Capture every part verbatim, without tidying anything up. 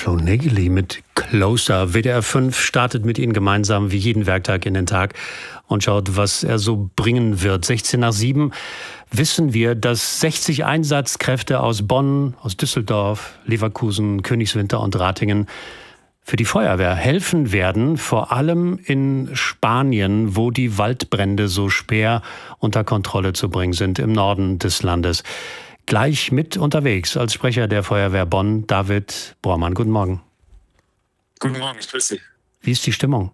Flo Nägeli mit Closer. W D R fünf startet mit Ihnen gemeinsam wie jeden Werktag in den Tag und schaut, was er so bringen wird. sechzehn nach sieben wissen wir, dass sechzig Einsatzkräfte aus Bonn, aus Düsseldorf, Leverkusen, Königswinter und Ratingen für die Feuerwehr helfen werden, vor allem in Spanien, wo die Waldbrände so schwer unter Kontrolle zu bringen sind, im Norden des Landes. Gleich mit unterwegs als Sprecher der Feuerwehr Bonn, David Bormann. Guten Morgen. Guten Morgen, ich grüße Sie. Wie ist die Stimmung?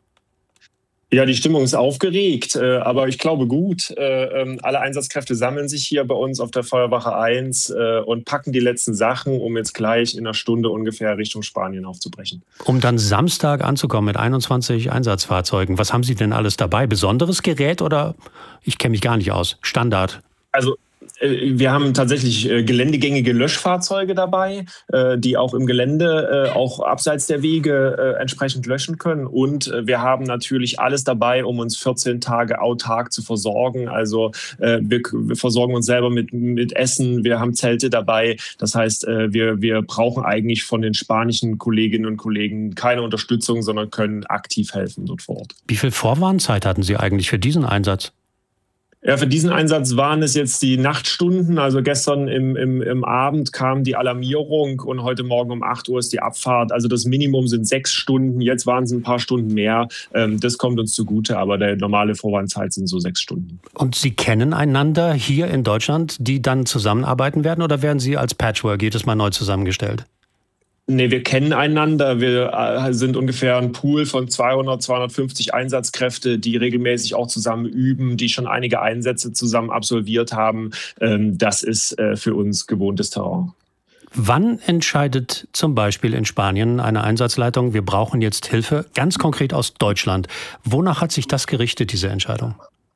Ja, die Stimmung ist aufgeregt, aber ich glaube gut. Alle Einsatzkräfte sammeln sich hier bei uns auf der Feuerwache eins und packen die letzten Sachen, um jetzt gleich in einer Stunde ungefähr Richtung Spanien aufzubrechen. Um dann Samstag anzukommen mit einundzwanzig Einsatzfahrzeugen. Was haben Sie denn alles dabei? Besonderes Gerät oder, ich kenne mich gar nicht aus, Standard? Also wir haben tatsächlich geländegängige Löschfahrzeuge dabei, die auch im Gelände, auch abseits der Wege entsprechend löschen können. Und wir haben natürlich alles dabei, um uns vierzehn Tage autark zu versorgen. Also wir, wir versorgen uns selber mit, mit Essen, wir haben Zelte dabei. Das heißt, wir, wir brauchen eigentlich von den spanischen Kolleginnen und Kollegen keine Unterstützung, sondern können aktiv helfen dort vor Ort. Wie viel Vorwarnzeit hatten Sie eigentlich für diesen Einsatz? Ja, für diesen Einsatz waren es jetzt die Nachtstunden. Also gestern im, im, im Abend kam die Alarmierung und heute Morgen um acht Uhr ist die Abfahrt. Also das Minimum sind sechs Stunden. Jetzt waren es ein paar Stunden mehr. Das kommt uns zugute, aber die normale Vorwarnzeit sind so sechs Stunden. Und Sie kennen einander hier in Deutschland, die dann zusammenarbeiten werden, oder werden Sie als Patchwork jedes Mal neu zusammengestellt? Nee, wir kennen einander. Wir sind ungefähr ein Pool von zweihundert, zweihundertfünfzig Einsatzkräfte, die regelmäßig auch zusammen üben, die schon einige Einsätze zusammen absolviert haben. Das ist für uns gewohntes Terrain. Wann entscheidet zum Beispiel in Spanien eine Einsatzleitung, wir brauchen jetzt Hilfe, ganz konkret aus Deutschland? Wonach hat sich das gerichtet, diese Entscheidung?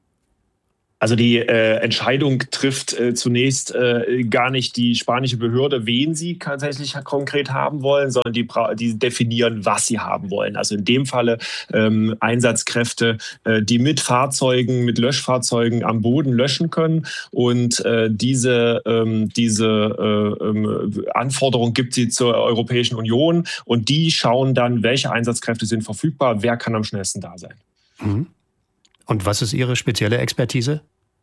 Also die äh, Entscheidung trifft äh, zunächst äh, gar nicht die spanische Behörde, wen sie tatsächlich konkret haben wollen, sondern die, die definieren, was sie haben wollen. Also in dem Falle ähm, Einsatzkräfte, äh, die mit Fahrzeugen, mit Löschfahrzeugen am Boden löschen können. Und äh, diese, ähm, diese äh, äh, Anforderung gibt sie zur Europäischen Union. Und die schauen dann, welche Einsatzkräfte sind verfügbar, wer kann am schnellsten da sein. Mhm. Und was ist Ihre spezielle Expertise?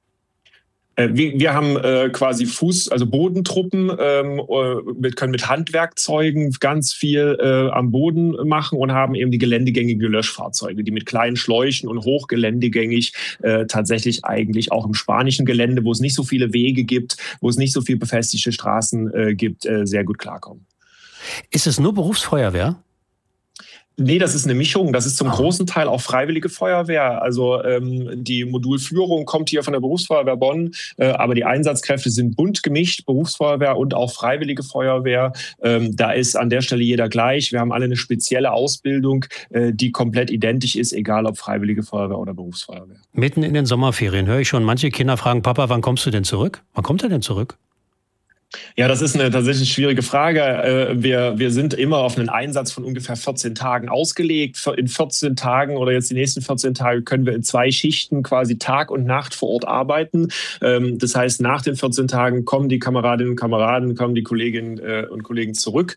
Wir, wir haben äh, quasi Fuß-, also Bodentruppen, ähm, wir können mit Handwerkzeugen ganz viel äh, am Boden machen und haben eben die geländegängige Löschfahrzeuge, die mit kleinen Schläuchen und hochgeländegängig äh, tatsächlich eigentlich auch im spanischen Gelände, wo es nicht so viele Wege gibt, wo es nicht so viel befestigte Straßen äh, gibt, äh, sehr gut klarkommen. Ist es nur Berufsfeuerwehr? Nee, das ist eine Mischung. Das ist zum großen Teil auch freiwillige Feuerwehr. Also ähm, die Modulführung kommt hier von der Berufsfeuerwehr Bonn, äh, aber die Einsatzkräfte sind bunt gemischt, Berufsfeuerwehr und auch freiwillige Feuerwehr. Ähm, da ist an der Stelle jeder gleich. Wir haben alle eine spezielle Ausbildung, äh, die komplett identisch ist, egal ob freiwillige Feuerwehr oder Berufsfeuerwehr. Mitten in den Sommerferien höre ich schon, manche Kinder fragen, Papa, wann kommst du denn zurück? Wann kommt er denn zurück? Ja, das ist eine tatsächlich schwierige Frage. Wir, wir sind immer auf einen Einsatz von ungefähr vierzehn Tagen ausgelegt. In vierzehn Tagen oder jetzt die nächsten vierzehn Tage können wir in zwei Schichten quasi Tag und Nacht vor Ort arbeiten. Das heißt, nach den vierzehn Tagen kommen die Kameradinnen und Kameraden, kommen die Kolleginnen und Kollegen zurück.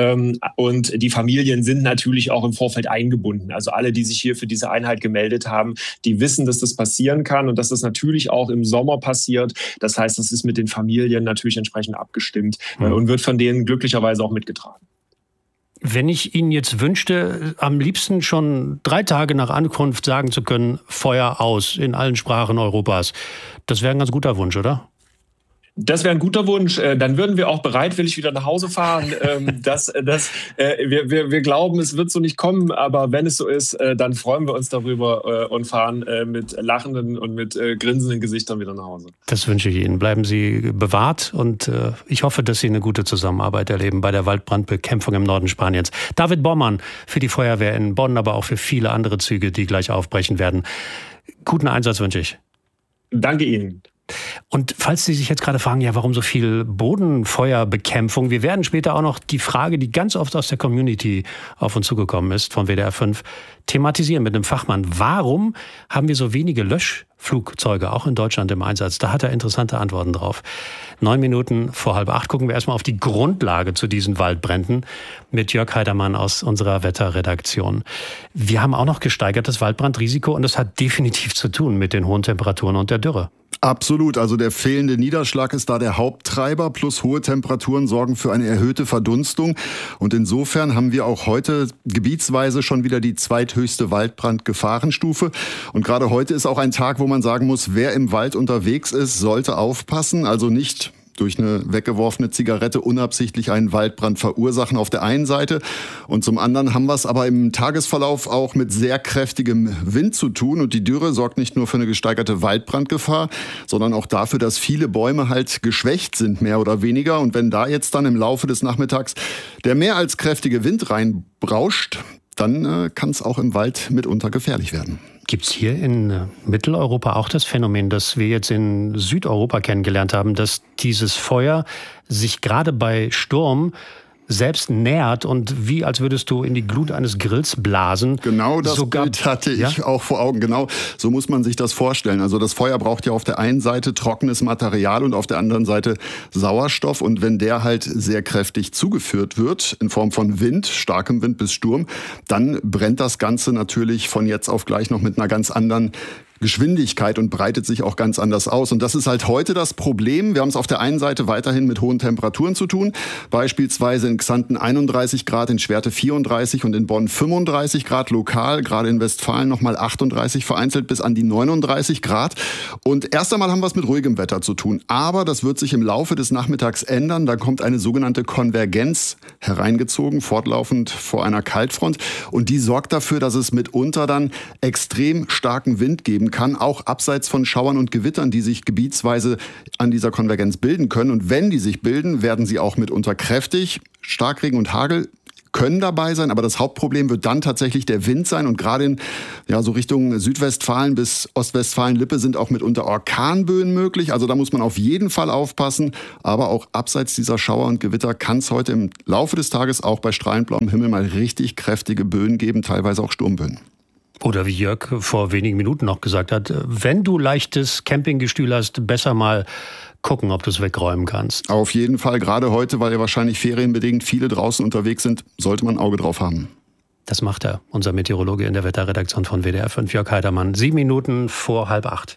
Und die Familien sind natürlich auch im Vorfeld eingebunden. Also alle, die sich hier für diese Einheit gemeldet haben, die wissen, dass das passieren kann und dass das natürlich auch im Sommer passiert. Das heißt, das ist mit den Familien natürlich entsprechend abgestimmt mhm. und wird von denen glücklicherweise auch mitgetragen. Wenn ich Ihnen jetzt wünschte, am liebsten schon drei Tage nach Ankunft sagen zu können, Feuer aus in allen Sprachen Europas, das wäre ein ganz guter Wunsch, oder? Das wäre ein guter Wunsch. Dann würden wir auch bereitwillig wieder nach Hause fahren. Das, das, wir, wir, wir glauben, es wird so nicht kommen, aber wenn es so ist, dann freuen wir uns darüber und fahren mit lachenden und mit grinsenden Gesichtern wieder nach Hause. Das wünsche ich Ihnen. Bleiben Sie bewahrt und ich hoffe, dass Sie eine gute Zusammenarbeit erleben bei der Waldbrandbekämpfung im Norden Spaniens. David Bormann für die Feuerwehr in Bonn, aber auch für viele andere Züge, die gleich aufbrechen werden. Guten Einsatz wünsche ich. Danke Ihnen. Und falls Sie sich jetzt gerade fragen, ja, warum so viel Bodenfeuerbekämpfung? Wir werden später auch noch die Frage, die ganz oft aus der Community auf uns zugekommen ist, von W D R fünf, thematisieren mit einem Fachmann. Warum haben wir so wenige Löschflugzeuge auch in Deutschland im Einsatz? Da hat er interessante Antworten drauf. Neun Minuten vor halb acht gucken wir erstmal auf die Grundlage zu diesen Waldbränden mit Jörg Heidermann aus unserer Wetterredaktion. Wir haben auch noch gesteigertes Waldbrandrisiko und das hat definitiv zu tun mit den hohen Temperaturen und der Dürre. Absolut. Also der fehlende Niederschlag ist da der Haupttreiber, plus hohe Temperaturen sorgen für eine erhöhte Verdunstung. Und insofern haben wir auch heute gebietsweise schon wieder die zweithöchste Waldbrandgefahrenstufe. Und gerade heute ist auch ein Tag, wo man sagen muss, wer im Wald unterwegs ist, sollte aufpassen. Also nicht durch eine weggeworfene Zigarette unabsichtlich einen Waldbrand verursachen auf der einen Seite. Und zum anderen haben wir es aber im Tagesverlauf auch mit sehr kräftigem Wind zu tun. Und die Dürre sorgt nicht nur für eine gesteigerte Waldbrandgefahr, sondern auch dafür, dass viele Bäume halt geschwächt sind, mehr oder weniger. Und wenn da jetzt dann im Laufe des Nachmittags der mehr als kräftige Wind reinbrauscht, dann äh, kann es auch im Wald mitunter gefährlich werden. Gibt es hier in Mitteleuropa auch das Phänomen, das wir jetzt in Südeuropa kennengelernt haben, dass dieses Feuer sich gerade bei Sturm selbst nähert und wie als würdest du in die Glut eines Grills blasen. Genau das Sogar, Bild hatte ich ja? auch vor Augen. Genau, so muss man sich das vorstellen. Also das Feuer braucht ja auf der einen Seite trockenes Material und auf der anderen Seite Sauerstoff. Und wenn der halt sehr kräftig zugeführt wird, in Form von Wind, starkem Wind bis Sturm, dann brennt das Ganze natürlich von jetzt auf gleich noch mit einer ganz anderen Geschwindigkeit und breitet sich auch ganz anders aus. Und das ist halt heute das Problem. Wir haben es auf der einen Seite weiterhin mit hohen Temperaturen zu tun. Beispielsweise in Xanten einunddreißig Grad, in Schwerte vierunddreißig und in Bonn fünfunddreißig Grad lokal. Gerade in Westfalen nochmal achtunddreißig, vereinzelt bis an die neununddreißig Grad. Und erst einmal haben wir es mit ruhigem Wetter zu tun. Aber das wird sich im Laufe des Nachmittags ändern. Da kommt eine sogenannte Konvergenz hereingezogen, fortlaufend vor einer Kaltfront. Und die sorgt dafür, dass es mitunter dann extrem starken Wind geben kann, auch abseits von Schauern und Gewittern, die sich gebietsweise an dieser Konvergenz bilden können. Und wenn die sich bilden, werden sie auch mitunter kräftig. Starkregen und Hagel können dabei sein, aber das Hauptproblem wird dann tatsächlich der Wind sein. Und gerade in ja, so Richtung Südwestfalen bis Ostwestfalen-Lippe sind auch mitunter Orkanböen möglich. Also da muss man auf jeden Fall aufpassen. Aber auch abseits dieser Schauer und Gewitter kann es heute im Laufe des Tages auch bei strahlend blauem Himmel mal richtig kräftige Böen geben, teilweise auch Sturmböen. Oder wie Jörg vor wenigen Minuten noch gesagt hat, wenn du leichtes Campinggestühl hast, besser mal gucken, ob du es wegräumen kannst. Auf jeden Fall, gerade heute, weil ja wahrscheinlich ferienbedingt viele draußen unterwegs sind, sollte man ein Auge drauf haben. Das macht er, unser Meteorologe in der Wetterredaktion von W D R fünf, Jörg Heidermann. Sieben Minuten vor halb acht.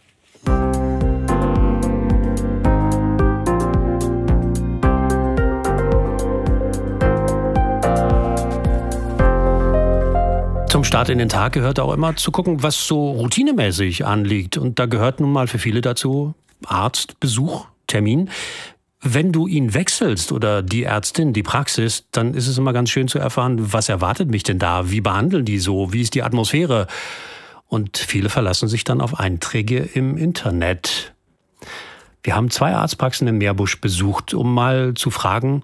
Zum Start in den Tag gehört auch immer zu gucken, was so routinemäßig anliegt. Und da gehört nun mal für viele dazu Arztbesuch, Termin. Wenn du ihn wechselst oder die Ärztin, die Praxis, dann ist es immer ganz schön zu erfahren, was erwartet mich denn da? Wie behandeln die so? Wie ist die Atmosphäre? Und viele verlassen sich dann auf Einträge im Internet. Wir haben zwei Arztpraxen in Meerbusch besucht, um mal zu fragen,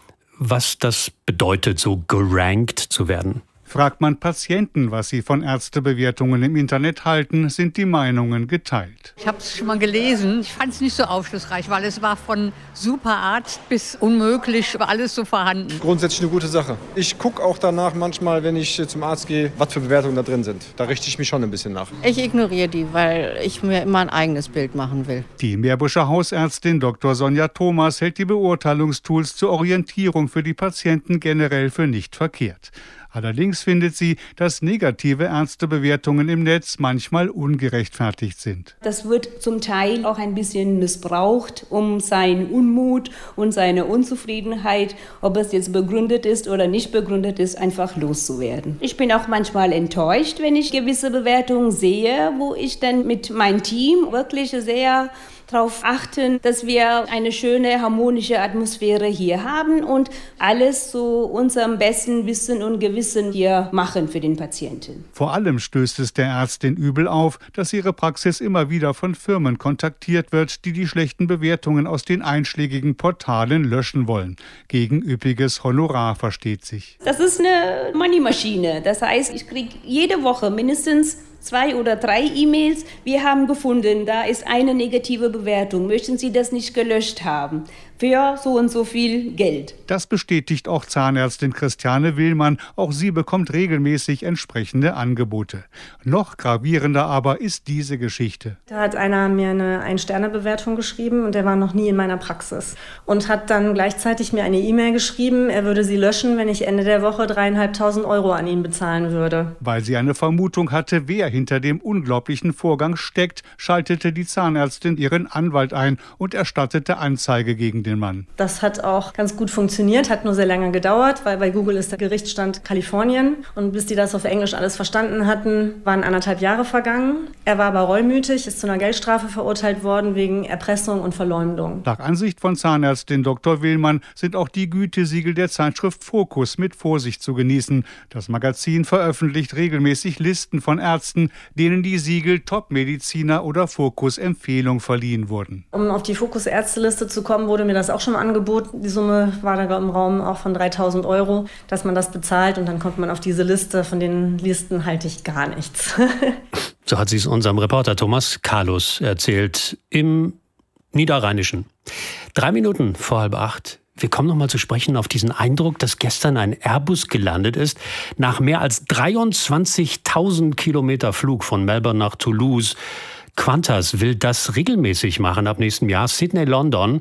was das bedeutet, so gerankt zu werden. Fragt man Patienten, was sie von Ärztebewertungen im Internet halten, sind die Meinungen geteilt. Ich habe es schon mal gelesen. Ich fand es nicht so aufschlussreich, weil es war von Superarzt bis unmöglich, war alles so vorhanden. Grundsätzlich eine gute Sache. Ich gucke auch danach manchmal, wenn ich zum Arzt gehe, was für Bewertungen da drin sind. Da richte ich mich schon ein bisschen nach. Ich ignoriere die, weil ich mir immer ein eigenes Bild machen will. Die Meerbuscher Hausärztin Doktor Sonja Thomas hält die Beurteilungstools zur Orientierung für die Patienten generell für nicht verkehrt. Allerdings findet sie, dass negative Ärztebewertungen im Netz manchmal ungerechtfertigt sind. Das wird zum Teil auch ein bisschen missbraucht, um seinen Unmut und seine Unzufriedenheit, ob es jetzt begründet ist oder nicht begründet ist, einfach loszuwerden. Ich bin auch manchmal enttäuscht, wenn ich gewisse Bewertungen sehe, wo ich dann mit meinem Team wirklich sehr darauf achten, dass wir eine schöne, harmonische Atmosphäre hier haben und alles zu unserem besten Wissen und Gewissen hier machen für den Patienten. Vor allem stößt es der Ärztin übel auf, dass ihre Praxis immer wieder von Firmen kontaktiert wird, die die schlechten Bewertungen aus den einschlägigen Portalen löschen wollen. Gegen üppiges Honorar, versteht sich. Das ist eine Money-Maschine. Das heißt, ich kriege jede Woche mindestens zwei oder drei E-Mails. Wir haben gefunden, da ist eine negative Bewertung. Möchten Sie das nicht gelöscht haben? für so und so viel Geld. Das bestätigt auch Zahnärztin Christiane Willmann. Auch sie bekommt regelmäßig entsprechende Angebote. Noch gravierender aber ist diese Geschichte. Da hat einer mir eine Ein-Sterne-Bewertung geschrieben und der war noch nie in meiner Praxis. Und hat dann gleichzeitig mir eine E-Mail geschrieben, er würde sie löschen, wenn ich Ende der Woche dreieinhalbtausend Euro an ihn bezahlen würde. Weil sie eine Vermutung hatte, wer hinter dem unglaublichen Vorgang steckt, schaltete die Zahnärztin ihren Anwalt ein und erstattete Anzeige gegen den Mann. Das hat auch ganz gut funktioniert, hat nur sehr lange gedauert, weil bei Google ist der Gerichtsstand Kalifornien. Und bis die das auf Englisch alles verstanden hatten, waren anderthalb Jahre vergangen. Er war aber reumütig, ist zu einer Geldstrafe verurteilt worden wegen Erpressung und Verleumdung. Nach Ansicht von Zahnärztin Doktor Willmann sind auch die Gütesiegel der Zeitschrift Focus mit Vorsicht zu genießen. Das Magazin veröffentlicht regelmäßig Listen von Ärzten, denen die Siegel Top-Mediziner oder Focus-Empfehlung verliehen wurden. Um auf die Focus-Ärzteliste zu kommen, wurde mir das auch schon angeboten. Die Summe war da im Raum auch von dreitausend Euro, dass man das bezahlt und dann kommt man auf diese Liste. Von den Listen halte ich gar nichts. So hat sie es unserem Reporter Thomas Kalus erzählt im Niederrheinischen. Drei Minuten vor halb acht. Wir kommen noch mal zu sprechen auf diesen Eindruck, dass gestern ein Airbus gelandet ist. Nach mehr als dreiundzwanzigtausend Kilometer Flug von Melbourne nach Toulouse. Qantas will das regelmäßig machen ab nächstem Jahr. Sydney-London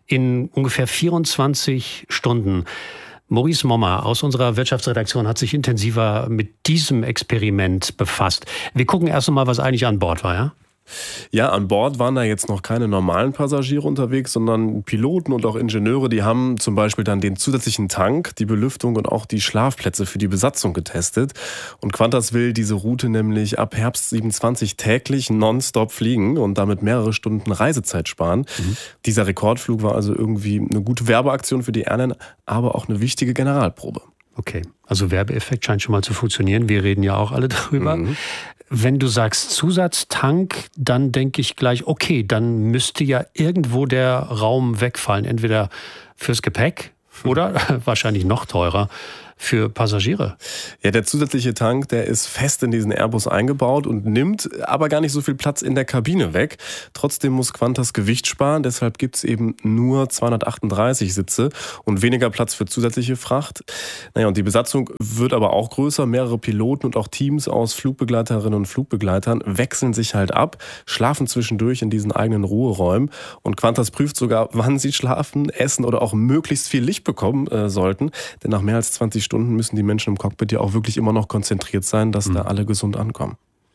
in ungefähr vierundzwanzig Stunden. Maurice Mommer aus unserer Wirtschaftsredaktion hat sich intensiver mit diesem Experiment befasst. Wir gucken erst einmal, was eigentlich an Bord war, ja? Ja, an Bord waren da jetzt noch keine normalen Passagiere unterwegs, sondern Piloten und auch Ingenieure, die haben zum Beispiel dann den zusätzlichen Tank, die Belüftung und auch die Schlafplätze für die Besatzung getestet. Und Qantas will diese Route nämlich ab Herbst siebenundzwanzig täglich nonstop fliegen und damit mehrere Stunden Reisezeit sparen. Mhm. Dieser Rekordflug war also irgendwie eine gute Werbeaktion für die Airline, aber auch eine wichtige Generalprobe. Okay, also Werbeeffekt scheint schon mal zu funktionieren. Wir reden ja auch alle darüber. Mhm. Wenn du sagst Zusatztank, dann denke ich gleich, okay, dann müsste ja irgendwo der Raum wegfallen. Entweder fürs Gepäck oder wahrscheinlich noch teurer für Passagiere. Ja, der zusätzliche Tank, der ist fest in diesen Airbus eingebaut und nimmt aber gar nicht so viel Platz in der Kabine weg. Trotzdem muss Qantas Gewicht sparen, deshalb gibt es eben nur zweihundertachtunddreißig Sitze und weniger Platz für zusätzliche Fracht. Naja, und die Besatzung wird aber auch größer. Mehrere Piloten und auch Teams aus Flugbegleiterinnen und Flugbegleitern wechseln sich halt ab, schlafen zwischendurch in diesen eigenen Ruheräumen. Und Qantas prüft sogar, wann sie schlafen, essen oder auch möglichst viel Licht bekommen äh, sollten. Denn nach mehr als zwanzig Stunden müssen die Menschen im Cockpit ja auch wirklich immer noch konzentriert sein, dass mhm. da alle gesund ankommen.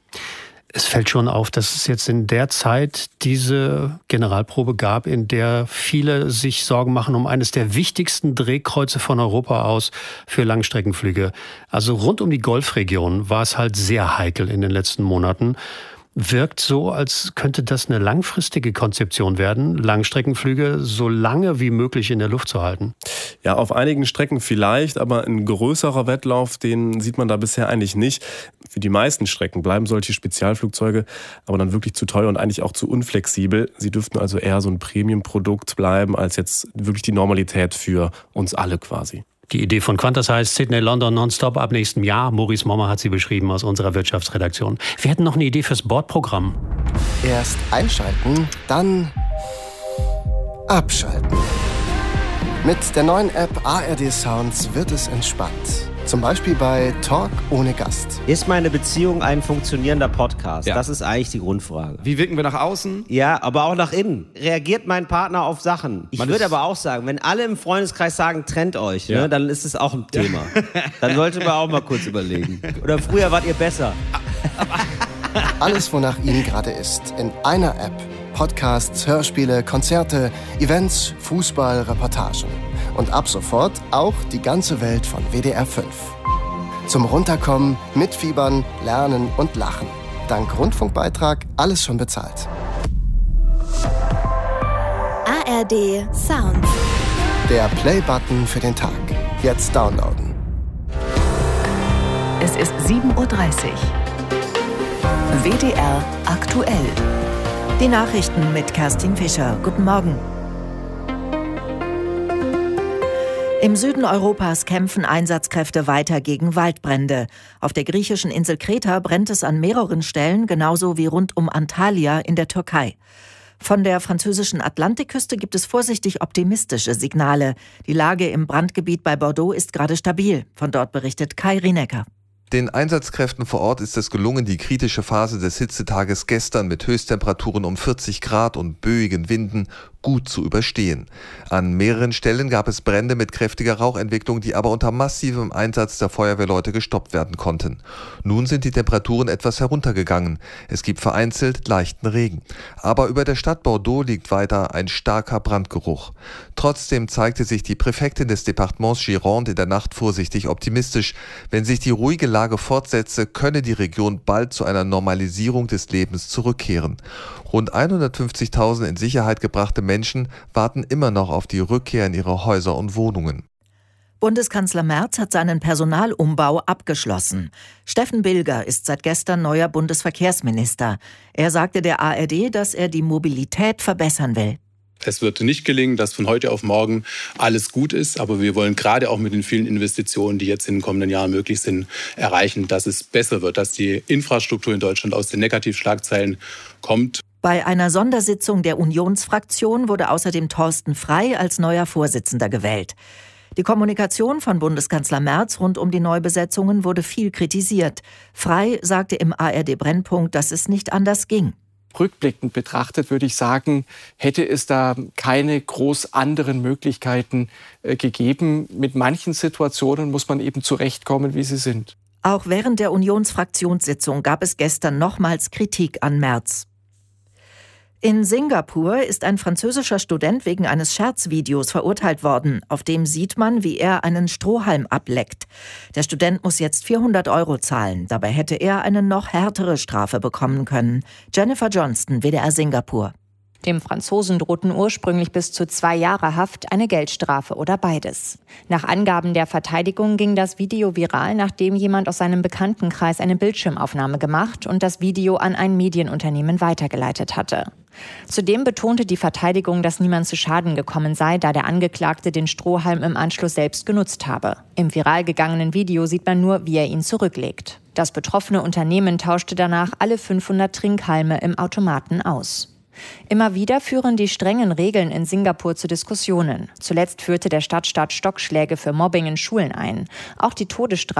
Es fällt schon auf, dass es jetzt in der Zeit diese Generalprobe gab, in der viele sich Sorgen machen um eines der wichtigsten Drehkreuze von Europa aus für Langstreckenflüge. Also rund um die Golfregion war es halt sehr heikel in den letzten Monaten. Wirkt so, als könnte das eine langfristige Konzeption werden, Langstreckenflüge so lange wie möglich in der Luft zu halten. Ja, auf einigen Strecken vielleicht, aber ein größerer Wettlauf, den sieht man da bisher eigentlich nicht. Für die meisten Strecken bleiben solche Spezialflugzeuge aber dann wirklich zu teuer und eigentlich auch zu unflexibel. Sie dürften also eher so ein Premium-Produkt bleiben, als jetzt wirklich die Normalität für uns alle quasi. Die Idee von Qantas heißt Sydney-London nonstop ab nächstem Jahr. Maurice Mommer hat sie beschrieben aus unserer Wirtschaftsredaktion. Wir hätten noch eine Idee fürs Bordprogramm. Erst einschalten, dann abschalten. Mit der neuen App A R D Sounds wird es entspannt. Zum Beispiel bei Talk ohne Gast. Ist meine Beziehung ein funktionierender Podcast? Ja. Das ist eigentlich die Grundfrage. Wie wirken wir nach außen? Ja, aber auch nach innen. Reagiert mein Partner auf Sachen? Ich würde aber auch sagen, wenn alle im Freundeskreis sagen, trennt euch, ja. ne, dann ist es auch ein Thema. Ja. Dann sollte man auch mal kurz überlegen. Oder früher wart ihr besser. Alles, wonach Ihnen gerade ist, in einer App. Podcasts, Hörspiele, Konzerte, Events, Fußball, Reportagen. Und ab sofort auch die ganze Welt von W D R fünf. Zum Runterkommen, mitfiebern, lernen und lachen. Dank Rundfunkbeitrag alles schon bezahlt. A R D Sound. Der Play-Button für den Tag. Jetzt downloaden. Es ist sieben Uhr dreißig. W D R aktuell. Die Nachrichten mit Kerstin Fischer. Guten Morgen. Im Süden Europas kämpfen Einsatzkräfte weiter gegen Waldbrände. Auf der griechischen Insel Kreta brennt es an mehreren Stellen, genauso wie rund um Antalya in der Türkei. Von der französischen Atlantikküste gibt es vorsichtig optimistische Signale. Die Lage im Brandgebiet bei Bordeaux ist gerade stabil. Von dort berichtet Kai Rienecker. Den Einsatzkräften vor Ort ist es gelungen, die kritische Phase des Hitzetages gestern mit Höchsttemperaturen um vierzig Grad und böigen Winden gut zu überstehen. An mehreren Stellen gab es Brände mit kräftiger Rauchentwicklung, die aber unter massivem Einsatz der Feuerwehrleute gestoppt werden konnten. Nun sind die Temperaturen etwas heruntergegangen. Es gibt vereinzelt leichten Regen. Aber über der Stadt Bordeaux liegt weiter ein starker Brandgeruch. Trotzdem zeigte sich die Präfektin des Departements Gironde in der Nacht vorsichtig optimistisch. Wenn sich die ruhige Lage fortsetze, könne die Region bald zu einer Normalisierung des Lebens zurückkehren. Rund hundertfünfzigtausend in Sicherheit gebrachte Menschen warten immer noch auf die Rückkehr in ihre Häuser und Wohnungen. Bundeskanzler Merz hat seinen Personalumbau abgeschlossen. Steffen Bilger ist seit gestern neuer Bundesverkehrsminister. Er sagte der A R D, dass er die Mobilität verbessern will. Es wird nicht gelingen, dass von heute auf morgen alles gut ist, aber wir wollen gerade auch mit den vielen Investitionen, die jetzt in den kommenden Jahren möglich sind, erreichen, dass es besser wird, dass die Infrastruktur in Deutschland aus den Negativschlagzeilen kommt. Bei einer Sondersitzung der Unionsfraktion wurde außerdem Thorsten Frey als neuer Vorsitzender gewählt. Die Kommunikation von Bundeskanzler Merz rund um die Neubesetzungen wurde viel kritisiert. Frey sagte im A R D Brennpunkt, dass es nicht anders ging. Rückblickend betrachtet würde ich sagen, hätte es da keine groß anderen Möglichkeiten äh, gegeben. Mit manchen Situationen muss man eben zurechtkommen, wie sie sind. Auch während der Unionsfraktionssitzung gab es gestern nochmals Kritik an Merz. In Singapur ist ein französischer Student wegen eines Scherzvideos verurteilt worden. Auf dem sieht man, wie er einen Strohhalm ableckt. Der Student muss jetzt vierhundert Euro zahlen. Dabei hätte er eine noch härtere Strafe bekommen können. Jennifer Johnston, W D R Singapur. Dem Franzosen drohten ursprünglich bis zu zwei Jahre Haft, eine Geldstrafe oder beides. Nach Angaben der Verteidigung ging das Video viral, nachdem jemand aus seinem Bekanntenkreis eine Bildschirmaufnahme gemacht und das Video an ein Medienunternehmen weitergeleitet hatte. Zudem betonte die Verteidigung, dass niemand zu Schaden gekommen sei, da der Angeklagte den Strohhalm im Anschluss selbst genutzt habe. Im viral gegangenen Video sieht man nur, wie er ihn zurücklegt. Das betroffene Unternehmen tauschte danach alle fünfhundert Trinkhalme im Automaten aus. Immer wieder führen die strengen Regeln in Singapur zu Diskussionen. Zuletzt führte der Stadtstaat Stockschläge für Mobbing in Schulen ein. Auch die Todesstrafe